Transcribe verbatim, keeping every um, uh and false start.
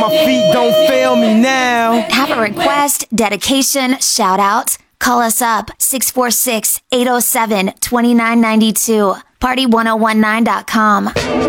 My feet don't fail me now. Have a request, dedication, shout out? Call us up six four six, eight oh seven, two nine nine two. party ten nineteen dot com.